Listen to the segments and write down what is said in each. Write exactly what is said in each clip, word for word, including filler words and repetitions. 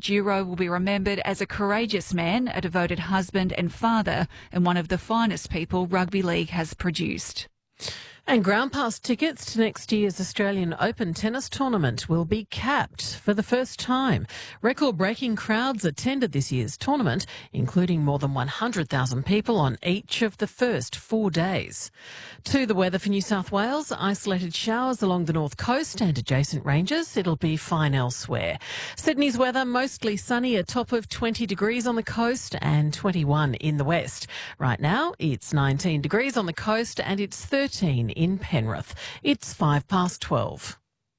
Duro will be remembered as a courageous man, a devoted husband and father, and one of the finest people rugby league has produced. And ground pass tickets to next year's Australian Open tennis tournament will be capped for the first time. Record-breaking crowds attended this year's tournament, including more than one hundred thousand people on each of the first four days. To the weather for New South Wales, isolated showers along the north coast and adjacent ranges. It'll be fine elsewhere. Sydney's weather, mostly sunny, a top of twenty degrees on the coast and twenty-one in the west. Right now, it's nineteen degrees on the coast and it's thirteen in Penrith. It's five past twelve.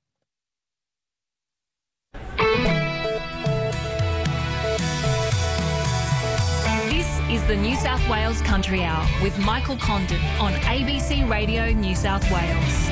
This is the New South Wales Country Hour with Michael Condon on A B C Radio New South Wales.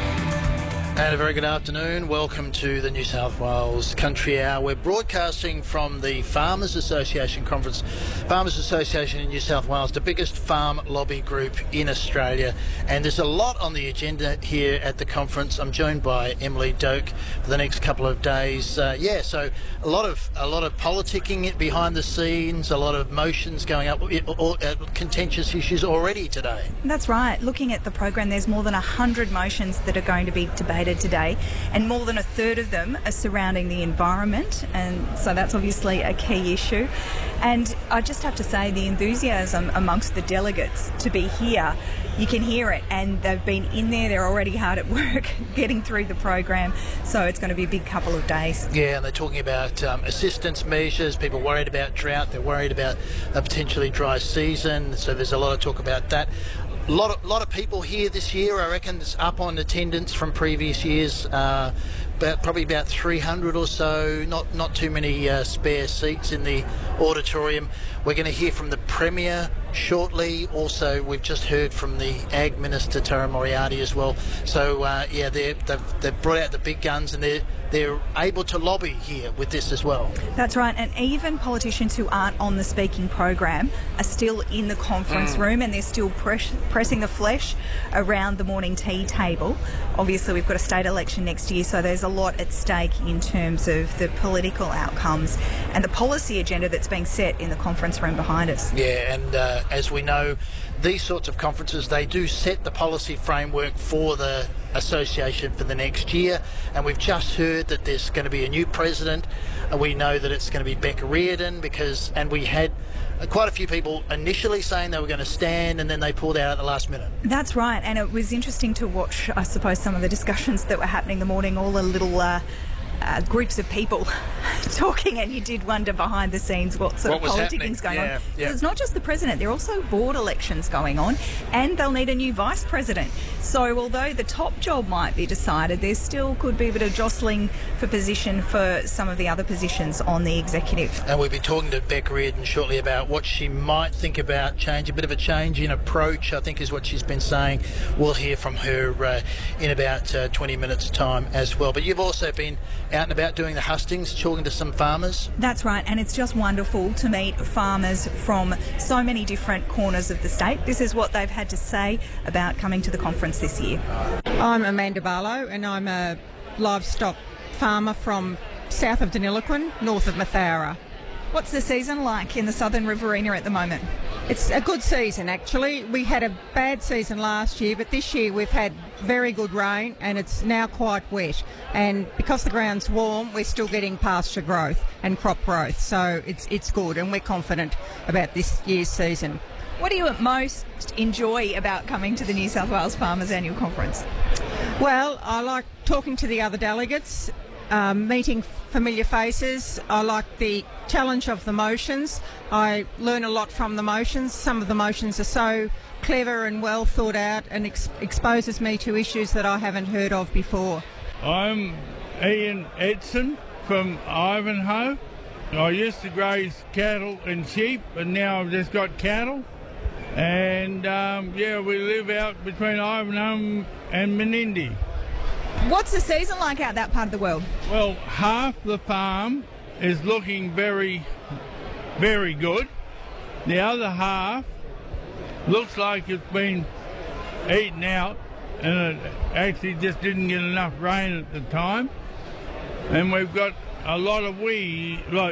And a very good afternoon. Welcome to the New South Wales Country Hour. We're broadcasting from the Farmers Association Conference. Farmers Association in New South Wales, the biggest farm lobby group in Australia. And there's a lot on the agenda here at the conference. I'm joined by Emily Doak for the next couple of days. Uh, yeah, so a lot of a lot of politicking behind the scenes, a lot of motions going up, uh, contentious issues already today. That's right. Looking at the program, there's more than one hundred motions that are going to be debated today, and more than a third of them are surrounding the environment, and so that's obviously a key issue. And I just have to say, the enthusiasm amongst the delegates to be here, you can hear it, and they've been in there, they're already hard at work getting through the program, so it's going to be a big couple of days. Yeah, and they're talking about um, assistance measures, people worried about drought, they're worried about a potentially dry season, so there's a lot of talk about that. A lot of, lot of people here this year, I reckon, it's up on attendance from previous years, uh, about, probably about three hundred or so, not, not too many uh, spare seats in the auditorium. We're going to hear from the Premier shortly. Also, we've just heard from the Ag Minister, Tara Moriarty, as well. So, uh, yeah, they've, they've brought out the big guns, and they're, they're able to lobby here with this as well. That's right, and even politicians who aren't on the speaking program are still in the conference mm. room, and they're still press, pressing the flesh around the morning tea table. Obviously, we've got a state election next year, so there's a lot at stake in terms of the political outcomes and the policy agenda that's being set in the conference room behind us. Yeah, and uh, as we know, these sorts of conferences, they do set the policy framework for the association for the next year, and we've just heard that there's going to be a new president, and we know that it's going to be Becca Reardon, because and we had quite a few people initially saying they were going to stand, and then they pulled out at the last minute. That's right, and it was interesting to watch, I suppose, some of the discussions that were happening the morning, all the little uh, uh, groups of people talking, and you did wonder behind the scenes what sort what of politicking going yeah, on. Yeah. It's not just the president, there are also board elections going on, and they'll need a new vice president. So although the top job might be decided, there still could be a bit of jostling for position for some of the other positions on the executive. And we'll be talking to Becca Reardon shortly about what she might think about change, a bit of a change in approach, I think is what she's been saying. We'll hear from her uh, in about uh, twenty minutes' time as well. But you've also been out and about doing the hustings, talking to some farmers. That's right, and it's just wonderful to meet farmers from so many different corners of the state. This is what they've had to say about coming to the conference this year. I'm Amanda Barlow, and I'm a livestock farmer from south of Deniliquin, north of Mathara. What's the season like in the Southern Riverina at the moment? It's a good season, actually. We had a bad season last year, but this year we've had very good rain, and it's now quite wet. And because the ground's warm, we're still getting pasture growth and crop growth, so it's it's good, and we're confident about this year's season. What do you most enjoy about coming to the New South Wales Farmers Annual Conference? Well, I like talking to the other delegates, um, meeting familiar faces. I like the challenge of the motions. I learn a lot from the motions. Some of the motions are so clever and well thought out, and ex- exposes me to issues that I haven't heard of before. I'm Ian Edson from Ivanhoe. I used to graze cattle and sheep, and now I've just got cattle. And um, yeah, we live out between Ivanhoe and Menindee. What's the season like out that part of the world? Well, half the farm is looking very, very good. The other half looks like it's been eaten out, and it actually just didn't get enough rain at the time. And we've got a lot of wee, like